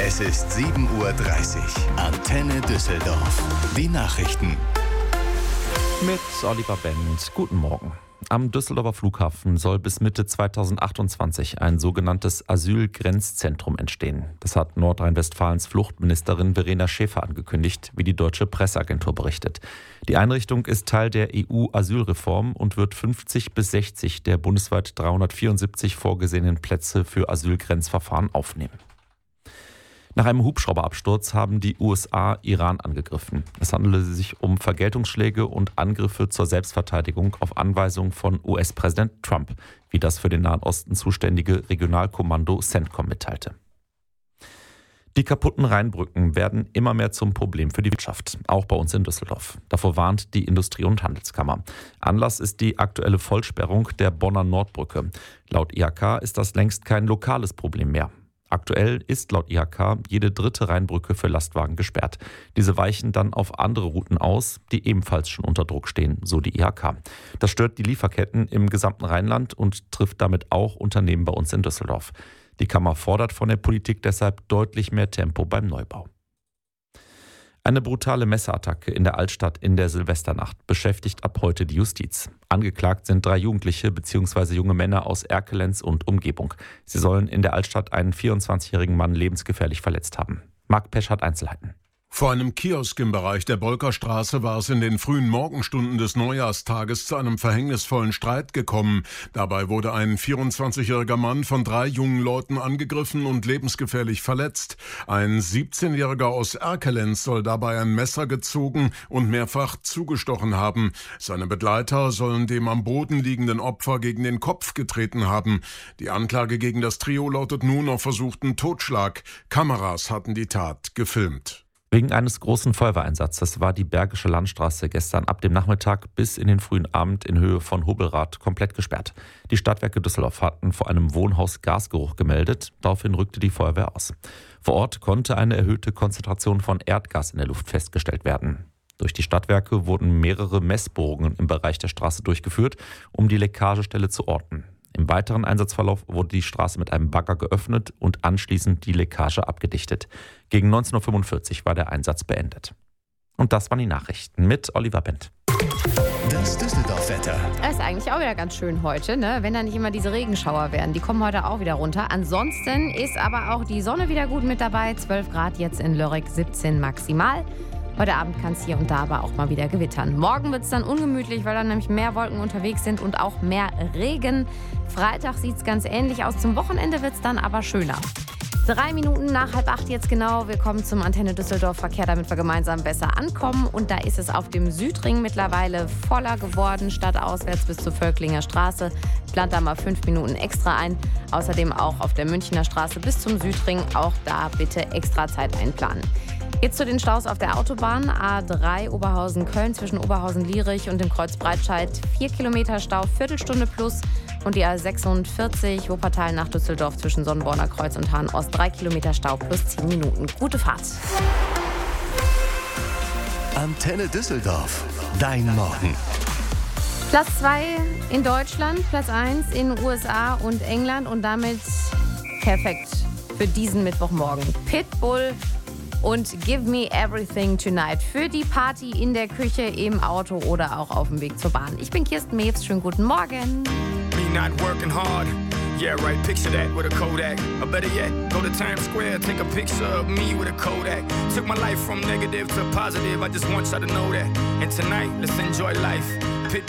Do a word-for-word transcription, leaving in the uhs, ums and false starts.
Es ist sieben Uhr dreißig. Antenne Düsseldorf. Die Nachrichten. Mit Oliver Bendt. Guten Morgen. Am Düsseldorfer Flughafen soll bis Mitte zweitausendachtundzwanzig ein sogenanntes Asylgrenzzentrum entstehen. Das hat Nordrhein-Westfalens Fluchtministerin Verena Schäfer angekündigt, wie die deutsche Presseagentur berichtet. Die Einrichtung ist Teil der E U-Asylreform und wird fünfzig bis sechzig der bundesweit dreihundertvierundsiebzig vorgesehenen Plätze für Asylgrenzverfahren aufnehmen. Nach einem Hubschrauberabsturz haben die U S A Iran angegriffen. Es handelte sich um Vergeltungsschläge und Angriffe zur Selbstverteidigung auf Anweisung von U S-Präsident Trump, wie das für den Nahen Osten zuständige Regionalkommando CENTCOM mitteilte. Die kaputten Rheinbrücken werden immer mehr zum Problem für die Wirtschaft, auch bei uns in Düsseldorf. Davor warnt die Industrie- und Handelskammer. Anlass ist die aktuelle Vollsperrung der Bonner Nordbrücke. Laut I H K ist das längst kein lokales Problem mehr. Aktuell ist laut I H K jede dritte Rheinbrücke für Lastwagen gesperrt. Diese weichen dann auf andere Routen aus, die ebenfalls schon unter Druck stehen, so die I H K. Das stört die Lieferketten im gesamten Rheinland und trifft damit auch Unternehmen bei uns in Düsseldorf. Die Kammer fordert von der Politik deshalb deutlich mehr Tempo beim Neubau. Eine brutale Messerattacke in der Altstadt in der Silvesternacht beschäftigt ab heute die Justiz. Angeklagt sind drei Jugendliche bzw. junge Männer aus Erkelenz und Umgebung. Sie sollen in der Altstadt einen vierundzwanzigjährigen Mann lebensgefährlich verletzt haben. Marc Pesch hat Einzelheiten. Vor einem Kiosk im Bereich der Bolkerstraße war es in den frühen Morgenstunden des Neujahrstages zu einem verhängnisvollen Streit gekommen. Dabei wurde ein vierundzwanzigjähriger Mann von drei jungen Leuten angegriffen und lebensgefährlich verletzt. Ein siebzehnjähriger aus Erkelenz soll dabei ein Messer gezogen und mehrfach zugestochen haben. Seine Begleiter sollen dem am Boden liegenden Opfer gegen den Kopf getreten haben. Die Anklage gegen das Trio lautet nun auf versuchten Totschlag. Kameras hatten die Tat gefilmt. Wegen eines großen Feuerwehreinsatzes war die Bergische Landstraße gestern ab dem Nachmittag bis in den frühen Abend in Höhe von Hobelrath komplett gesperrt. Die Stadtwerke Düsseldorf hatten vor einem Wohnhaus Gasgeruch gemeldet. Daraufhin rückte die Feuerwehr aus. Vor Ort konnte eine erhöhte Konzentration von Erdgas in der Luft festgestellt werden. Durch die Stadtwerke wurden mehrere Messbohrungen im Bereich der Straße durchgeführt, um die Leckagestelle zu orten. Im weiteren Einsatzverlauf wurde die Straße mit einem Bagger geöffnet und anschließend die Leckage abgedichtet. Gegen neunzehn Uhr fünfundvierzig war der Einsatz beendet. Und das waren die Nachrichten mit Oliver Bendt. Das Düsseldorf-Wetter. Es ist eigentlich auch wieder ganz schön heute, ne? Wenn da nicht immer diese Regenschauer wären. Die kommen heute auch wieder runter. Ansonsten ist aber auch die Sonne wieder gut mit dabei. zwölf Grad jetzt in Lörrach, siebzehn maximal. Heute Abend kann es hier und da aber auch mal wieder gewittern. Morgen wird es dann ungemütlich, weil dann nämlich mehr Wolken unterwegs sind und auch mehr Regen. Freitag sieht es ganz ähnlich aus. Zum Wochenende wird es dann aber schöner. Drei Minuten nach halb acht jetzt genau. Wir kommen zum Antenne Düsseldorf Verkehr, damit wir gemeinsam besser ankommen. Und da ist es auf dem Südring mittlerweile voller geworden, stadtauswärts bis zur Völklinger Straße. Plant da mal fünf Minuten extra ein. Außerdem auch auf der Münchner Straße bis zum Südring. Auch da bitte extra Zeit einplanen. Jetzt zu den Staus auf der Autobahn. A drei Oberhausen-Köln zwischen Oberhausen-Lierich und dem Kreuz Breitscheid. Vier Kilometer Stau, Viertelstunde plus. Und die A sechsundvierzig Wuppertal nach Düsseldorf zwischen Sonnenborner Kreuz und Hahn-Ost. Drei Kilometer Stau plus zehn Minuten. Gute Fahrt. Antenne Düsseldorf. Dein Morgen. Platz zwei in Deutschland, Platz eins in U S A und England. Und damit perfekt für diesen Mittwochmorgen. Pitbull und Give Me Everything Tonight für die Party in der Küche, im Auto oder auch auf dem Weg zur Bahn. Ich bin Kirsten Mewes, schönen guten Morgen. Me not working hard. Yeah, right, picture that with a Kodak. Or better yet, go to Times Square, take a picture of me with a Kodak. Took my life from negative to positive, I just want y'all to know that. And tonight, let's enjoy life.